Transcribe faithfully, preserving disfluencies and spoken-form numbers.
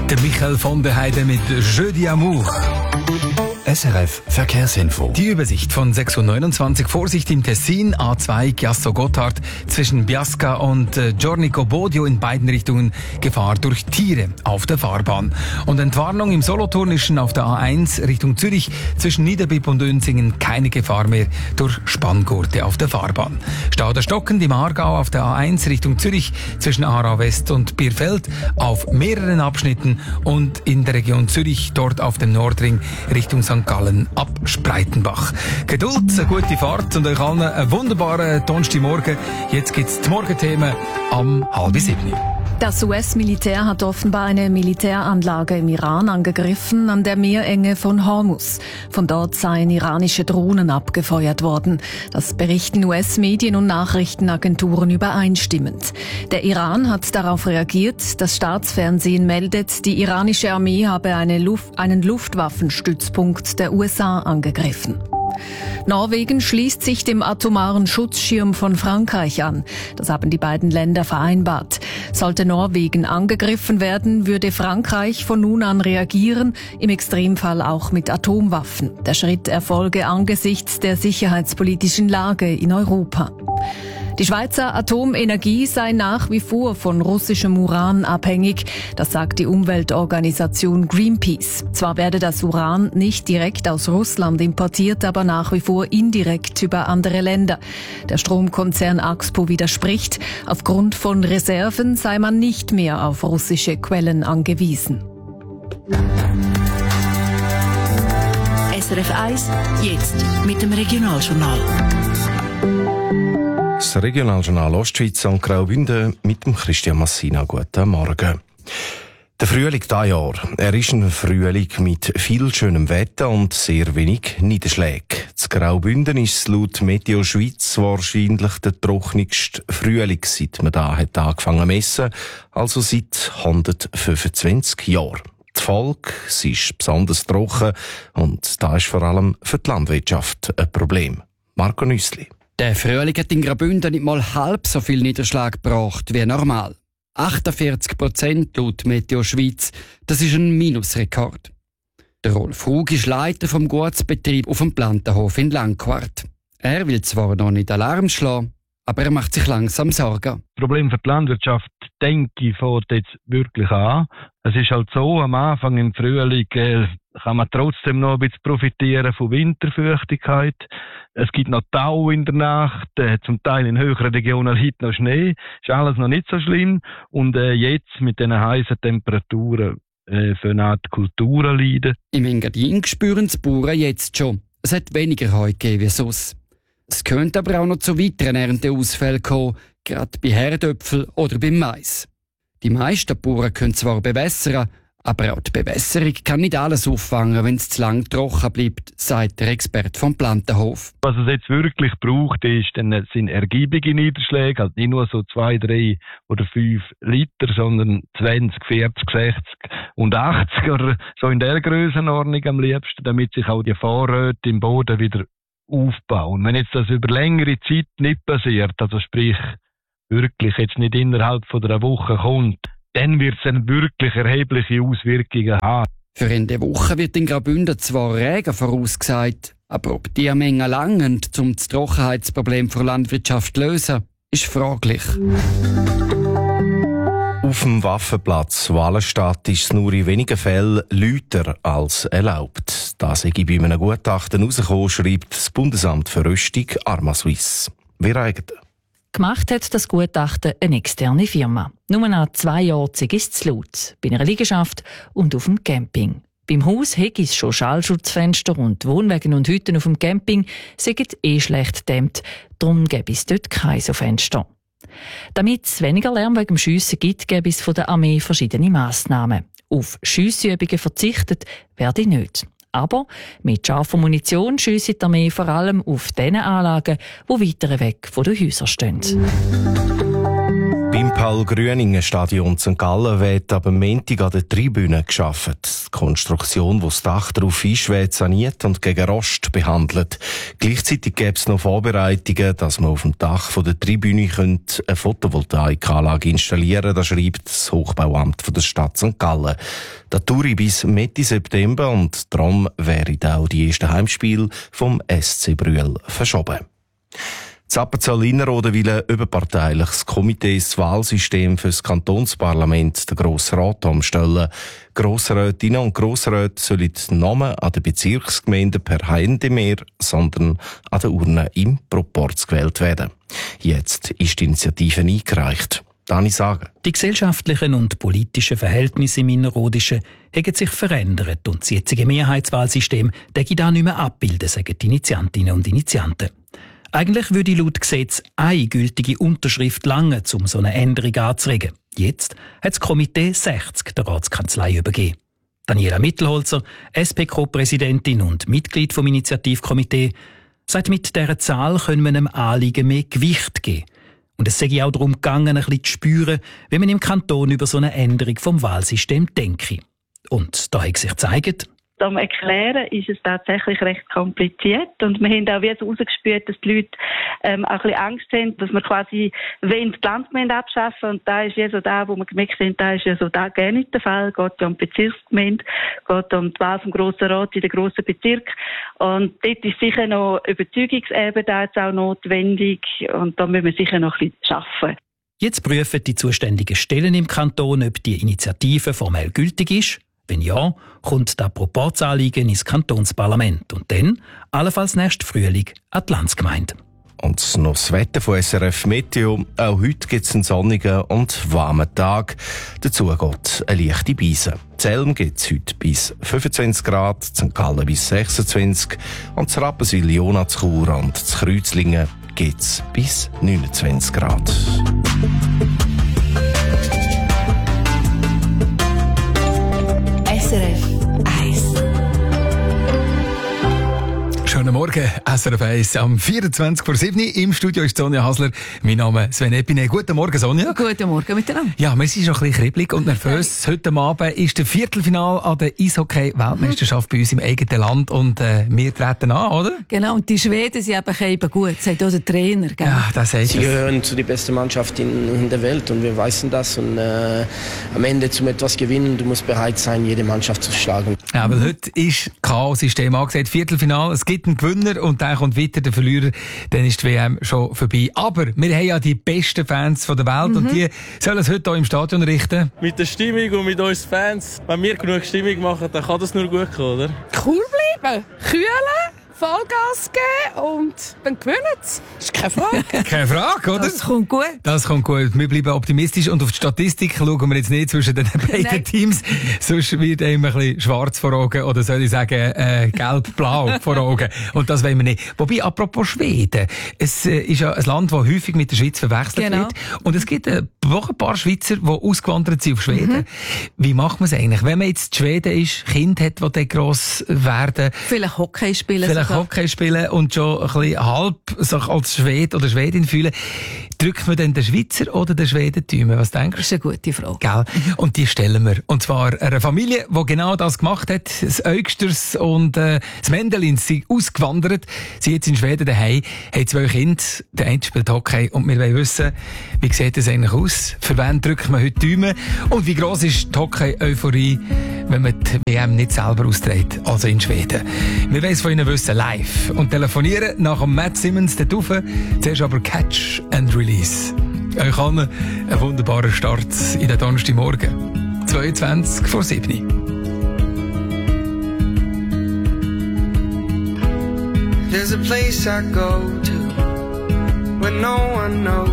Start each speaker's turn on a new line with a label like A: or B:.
A: Der Michael von der Heide mit Jeu d'Amour.
B: S R F Verkehrsinfo.
A: Die Übersicht von sechs Uhr neunundzwanzig. Vorsicht im Tessin, A zwei Chiasso-Gotthard zwischen Biasca und äh, Giornico Bodio in beiden Richtungen Gefahr durch Tiere auf der Fahrbahn. Und Entwarnung im Solothurnischen auf der A eins Richtung Zürich zwischen Niederbipp und Uenzingen keine Gefahr mehr durch Spanngurte auf der Fahrbahn. Stau der Stockend im Aargau auf der A eins Richtung Zürich zwischen Aarau West und Bierfeld auf mehreren Abschnitten und in der Region Zürich dort auf dem Nordring Richtung Sankt Gallen ab Spreitenbach. Geduld, eine gute Fahrt und euch allen einen wunderbaren Donnerstagmorgen. Jetzt gibt's die Morgenthemen am halb sieben.
C: Das U S-Militär hat offenbar eine Militäranlage im Iran angegriffen, an der Meerenge von Hormuz. Von dort seien iranische Drohnen abgefeuert worden. Das berichten U S-Medien und Nachrichtenagenturen übereinstimmend. Der Iran hat darauf reagiert. Das Staatsfernsehen meldet, die iranische Armee habe eine Luft, einen Luftwaffenstützpunkt der U S A angegriffen. Norwegen schließt sich dem atomaren Schutzschirm von Frankreich an. Das haben die beiden Länder vereinbart. Sollte Norwegen angegriffen werden, würde Frankreich von nun an reagieren, im Extremfall auch mit Atomwaffen. Der Schritt erfolge angesichts der sicherheitspolitischen Lage in Europa. Die Schweizer Atomenergie sei nach wie vor von russischem Uran abhängig, das sagt die Umweltorganisation Greenpeace. Zwar werde das Uran nicht direkt aus Russland importiert, aber nach wie vor indirekt über andere Länder. Der Stromkonzern Axpo widerspricht, aufgrund von Reserven sei man nicht mehr auf russische Quellen angewiesen.
D: S R F eins, jetzt mit dem Regionaljournal.
E: Das Regionaljournal Ostschweiz und Graubünden mit dem Christian Massina. Guten Morgen. Der Frühling dieses Jahr. Er ist ein Frühling mit viel schönem Wetter und sehr wenig Niederschlägen. Das Graubünden ist laut Meteo Schweiz wahrscheinlich der trockenigste Frühling, seit man da hat angefangen zu messen, also seit hundertfünfundzwanzig Jahren. Die Folge, sie ist besonders trocken und das ist vor allem für die Landwirtschaft ein Problem. Marco Nüssli.
F: Der Frühling hat in Graubünden nicht mal halb so viel Niederschlag gebracht wie normal. achtundvierzig Prozent laut Meteo Schweiz. Das ist ein Minusrekord. Der Rolf Hug ist Leiter vom Gutsbetrieb auf dem Plantenhof in Langquart. Er will zwar noch nicht Alarm schlagen, aber er macht sich langsam Sorgen.
G: Das Problem für die Landwirtschaft, denke ich, fängt jetzt wirklich an. Es ist halt so, am Anfang im Frühling äh, kann man trotzdem noch ein bisschen profitieren von Winterfeuchtigkeit. Es gibt noch Tau in der Nacht, äh, zum Teil in höheren Regionen liegt noch Schnee. Ist alles noch nicht so schlimm. Und äh, jetzt mit diesen heißen Temperaturen äh, für eine Art Kulturen leiden.
F: Im Engadin spüren die Bauern jetzt schon. Es hat weniger Heu gegeben wie sonst. Es könnte aber auch noch zu weiteren Ernteausfällen kommen, gerade bei Herdöpfel oder beim Mais. Die meisten Bauern können zwar bewässern, aber auch die Bewässerung kann nicht alles auffangen, wenn es zu lang trocken bleibt, sagt der Experte vom Plantenhof.
G: Was es jetzt wirklich braucht, ist, dann sind ergiebige Niederschläge, also nicht nur so zwei, drei oder fünf Liter, sondern zwanzig, vierzig, sechzig und achtzig oder so in der Grössenordnung am liebsten, damit sich auch die Vorräte im Boden wieder aufbauen. Wenn jetzt das über längere Zeit nicht passiert, also sprich wirklich jetzt nicht innerhalb von einer Woche kommt, dann wird es dann wirklich erhebliche Auswirkungen haben.
F: Für Ende Woche wird in Graubünden zwar Regen vorausgesagt, aber ob die Menge langen, um das Trockenheitsproblem der Landwirtschaft zu lösen, ist fraglich.
E: Auf dem Waffenplatz Wallenstadt ist es nur in wenigen Fällen lauter als erlaubt. Das sei bei einem Gutachten herausgekommen, schreibt das Bundesamt für Rüstung Arma-Suisse. Wir eignen.
H: Gemacht hat das Gutachten eine externe Firma. Nur nach zwei Jahren ist es zu laut. Bei einer Liegenschaft und auf dem Camping. Beim Haus hätte es schon Schallschutzfenster und Wohnwagen und Hütten auf dem Camping sind eh schlecht gedämmt. Darum gäbe es dort keine so Fenster. Damit es weniger Lärm wegen dem Schiessen gibt, gäbe es von der Armee verschiedene Massnahmen. Auf Schiessübungen verzichtet werde nicht. Aber mit scharfer Munition schiesse die Armee vor allem auf den Anlagen, die weiter weg von den Häusern stehen.
E: Beim Paul-Grüningen-Stadion Sankt Gallen wird ab Montag an der Tribüne geschaffen. Die Konstruktion, wo das Dach drauf ist, wird saniert und gegen Rost behandelt. Gleichzeitig gäbe es noch Vorbereitungen, dass man auf dem Dach von der Tribüne eine Photovoltaikanlage installieren könnte. Das schreibt das Hochbauamt von der Stadt Sankt Gallen. Das dauert bis Mitte September und darum wären auch die ersten Heimspiele vom S C Brüel verschoben. In Appenzell-Innerrhoden will ein überparteiliches Komitee das Wahlsystem für das Kantonsparlament, den Grossen Rat, umstellen. Grossrätinnen und Grossräte sollen die Namen an den Bezirksgemeinden per Hände mehr, sondern an der Urne im Proporz gewählt werden. Jetzt ist die Initiative eingereicht. Dani Sagen.
I: Die gesellschaftlichen und politischen Verhältnisse im Innerrhodischen haben sich verändert und das jetzige Mehrheitswahlsystem denke da nicht mehr abbilden, sagen die Initiantinnen und Initianten. Eigentlich würde laut Gesetz eine gültige Unterschrift langen, um so eine Änderung anzuregen. Jetzt hat das Komitee sechzig der Ratskanzlei übergeben. Daniela Mittelholzer, S P-Co-Präsidentin und Mitglied vom Initiativkomitee, sagt, mit dieser Zahl können wir einem Anliegen mehr Gewicht geben. Und es sei auch darum gegangen, ein bisschen zu spüren, wie man im Kanton über so eine Änderung vom Wahlsystem denke. Und da hat sich gezeigt,
J: Am Erklären ist es tatsächlich recht kompliziert und wir haben auch wieder herausgespürt, dass die Leute ähm, auch ein bisschen Angst haben, dass wir quasi wollen, die Landgemeinde abschaffen und da ist ja so da, wo wir gemerkt haben, da ist ja so da gar nicht der Fall, es geht ja um die Bezirksgemeinde, es geht um die Wahl vom Grossen Rat in den grossen Bezirk und dort ist sicher noch Überzeugungsebene da jetzt auch notwendig und da müssen wir sicher noch ein bisschen arbeiten.
I: Jetzt prüfen die zuständigen Stellen im Kanton, ob die Initiative formell gültig ist. Wenn ja, kommt das Proporzanliegen ins Kantonsparlament und dann, allenfalls nächsten Frühling, an die Landsgemeinde.
E: Und noch das Wetter von S R F Meteo. Auch heute gibt es einen sonnigen und warmen Tag. Dazu geht eine leichte Beise. In Zelm gibt es heute bis fünfundzwanzig Grad, in Sankt Gallen bis sechsundzwanzig und in Rapperswil, Jonatschur und in Kreuzlingen gibt es bis neunundzwanzig Grad.
D: S R F eins.
A: Schönen Morgen, S R F eins am vierundzwanzig vor sieben. Im Studio ist Sonja Hasler. Mein Name ist Sven Epine. Guten Morgen, Sonja.
C: Guten Morgen miteinander.
A: Ja, wir sind schon ein bisschen kribbelig und nervös. Heute Abend ist der Viertelfinal an der Eishockey-Weltmeisterschaft bei uns im eigenen Land und äh, wir treten an, oder?
C: Genau, und die Schweden sind eben eben gut, sagt auch der Trainer. Gell?
A: Ja, das sagt
K: Sie gehören zu der besten Mannschaft in, in der Welt und wir wissen das und äh, am Ende zum etwas gewinnen, du musst bereit sein, jede Mannschaft zu schlagen.
A: Ja, weil heute ist Chaos-System angesagt. Viertelfinal, es gibt einen Gewinner und dann kommt weiter der Verlierer, dann ist die W M schon vorbei. Aber wir haben ja die besten Fans der Welt mhm. und die sollen es heute hier im Stadion richten.
L: Mit der Stimmung und mit uns Fans, wenn wir genug Stimmung machen, dann kann das nur gut kommen, oder?
M: Cool bleiben, kühlen, Vollgas geben und dann gewinnen sie. Das ist keine Frage.
A: Keine Frage, oder?
C: Das kommt gut.
A: Das kommt gut. Wir bleiben optimistisch und auf die Statistik schauen wir jetzt nicht zwischen den beiden Nein. Teams. Sonst wird einem ein bisschen schwarz vor Augen oder soll ich sagen äh, gelb-blau vor Augen. Und das wollen wir nicht. Wobei, apropos Schweden. Es äh, ist ja ein Land, das häufig mit der Schweiz verwechselt genau. wird. Und es gibt äh, auch ein paar Schweizer, die ausgewandert sind auf Schweden. Mhm. Wie macht man es eigentlich? Wenn man jetzt in Schweden ist, Kind hat, die dann gross werden.
C: Vielleicht Hockey spielen.
A: Vielleicht Hockey spielen und schon ein bisschen halb sich als Schwede oder Schwedin fühlen. Drückt man denn den Schweizer oder den Schwedentümer? Was denkst du?
C: Das ist eine gute Frage.
A: Gell? Und die stellen wir. Und zwar einer Familie, die genau das gemacht hat. Das Eugsters und äh, das Mendelin sind ausgewandert. Sie jetzt in Schweden daheim, haben zwei Kinder. Der eine spielt Hockey und wir wollen wissen, wie sieht das eigentlich aus? Für wen drückt man heute die Daumen? Und wie gross ist die Hockey-Euphorie, wenn man die W M nicht selber austrägt, also in Schweden? Wir wollen es von Ihnen wissen, live. Und telefonieren nach dem Matt Simmons dort rauf. Zuerst aber Catch and Release. Euch allen einen wunderbaren Start in den Donnerstagmorgen. zweiundzwanzig vor sieben.
N: There's a place I go to when no one knows